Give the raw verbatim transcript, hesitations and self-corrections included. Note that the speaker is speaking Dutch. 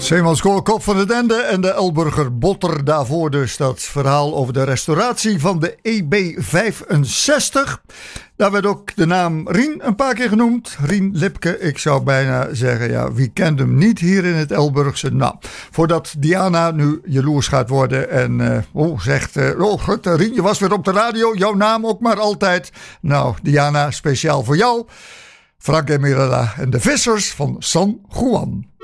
Zeemanskoor Kop van het Ende en de Elburger Botter. Daarvoor dus dat verhaal over de restauratie van de E B vijfenzestig. Daar werd ook de naam Rien een paar keer genoemd. Rien Lipke, ik zou bijna zeggen, ja, wie kent hem niet hier in het Elburgse? Nou, voordat Diana nu jaloers gaat worden en uh, oh, zegt, uh, oh goed, Rien, je was weer op de radio, jouw naam ook maar altijd. Nou, Diana, speciaal voor jou. Frank en Mirella en de Vissers van San Juan.